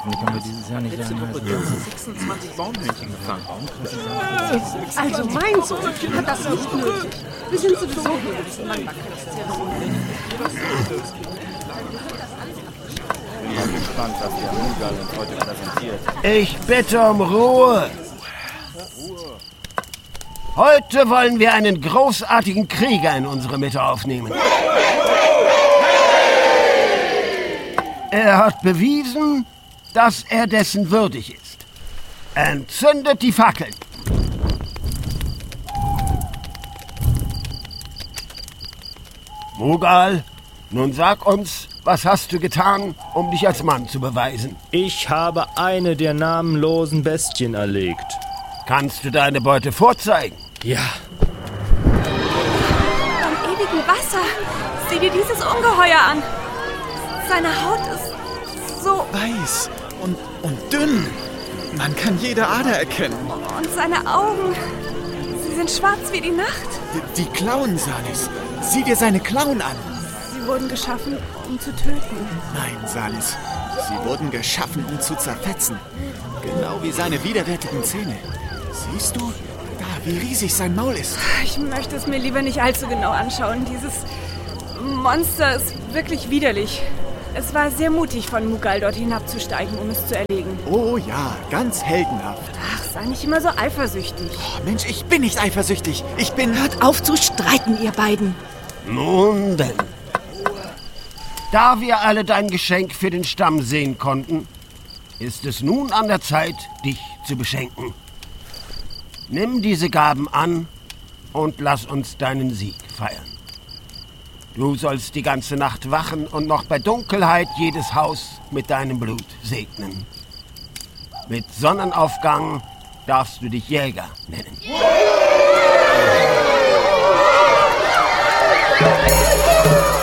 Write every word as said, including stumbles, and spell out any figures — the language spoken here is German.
Hoffentlich haben wir dieses Jahr nicht Letzte Woche sechsundzwanzig Baumhörnchen gefangen. Also mein Sohn hat das nicht nötig. Wir sind sowieso hier jetzt lang. Ich bin gespannt, was der Mughal uns heute präsentiert. Ich bitte um Ruhe. Heute wollen wir einen großartigen Krieger in unsere Mitte aufnehmen. Er hat bewiesen, dass er dessen würdig ist. Entzündet die Fackeln. Mughal, nun sag uns, was hast du getan, um dich als Mann zu beweisen? Ich habe eine der namenlosen Bestien erlegt. Kannst du deine Beute vorzeigen? Ja. Am ewigen Wasser. Sieh dir dieses Ungeheuer an. Seine Haut ist so... Weiß und, und dünn. Man kann jede Ader erkennen. Und seine Augen, sie sind schwarz wie die Nacht. Die, die Klauen, Salis. Sieh dir seine Klauen an. Sie wurden geschaffen, um zu töten. Nein, Salis. Sie wurden geschaffen, um zu zerfetzen. Genau wie seine widerwärtigen Zähne. Siehst du? Da, wie riesig sein Maul ist. Ich möchte es mir lieber nicht allzu genau anschauen. Dieses Monster ist wirklich widerlich. Es war sehr mutig von Mughal, dort hinabzusteigen, um es zu erlegen. Oh ja, ganz heldenhaft. Ach, sei nicht immer so eifersüchtig. Oh, Mensch, ich bin nicht eifersüchtig. Ich bin... Hört auf zu streiten, ihr beiden. Nun denn. Da wir alle dein Geschenk für den Stamm sehen konnten, ist es nun an der Zeit, dich zu beschenken. Nimm diese Gaben an und lass uns deinen Sieg feiern. Du sollst die ganze Nacht wachen und noch bei Dunkelheit jedes Haus mit deinem Blut segnen. Mit Sonnenaufgang darfst du dich Jäger nennen. Ja!